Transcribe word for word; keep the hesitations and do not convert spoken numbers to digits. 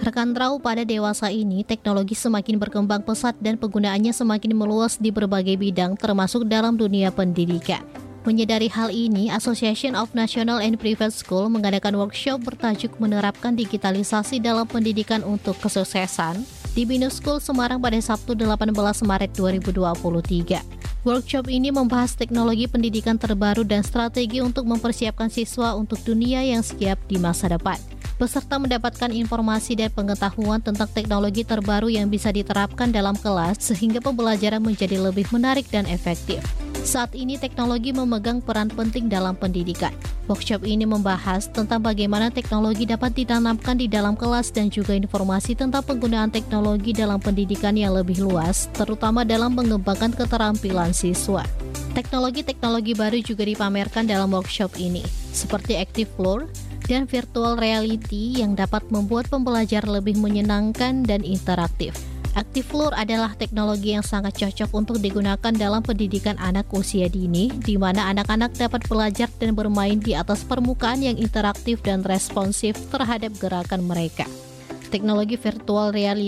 Rekan Trau, pada dewasa ini, teknologi semakin berkembang pesat dan penggunaannya semakin meluas di berbagai bidang, termasuk dalam dunia pendidikan. Menyadari hal ini, Association of National and Private School mengadakan workshop bertajuk menerapkan digitalisasi dalam pendidikan untuk kesuksesan di Binus School Semarang pada Sabtu delapan belas Maret dua ribu dua puluh tiga. Workshop ini membahas teknologi pendidikan terbaru dan strategi untuk mempersiapkan siswa untuk dunia yang siap di masa depan. Peserta mendapatkan informasi dan pengetahuan tentang teknologi terbaru yang bisa diterapkan dalam kelas sehingga pembelajaran menjadi lebih menarik dan efektif. Saat ini teknologi memegang peran penting dalam pendidikan. Workshop ini membahas tentang bagaimana teknologi dapat ditanamkan di dalam kelas dan juga informasi tentang penggunaan teknologi dalam pendidikan yang lebih luas, terutama dalam mengembangkan keterampilan siswa. Teknologi-teknologi baru juga dipamerkan dalam workshop ini, seperti Active Floor dan virtual reality yang dapat membuat pembelajar lebih menyenangkan dan interaktif. Active Floor adalah teknologi yang sangat cocok untuk digunakan dalam pendidikan anak usia dini, di mana anak-anak dapat belajar dan bermain di atas permukaan yang interaktif dan responsif terhadap gerakan mereka. Teknologi virtual reality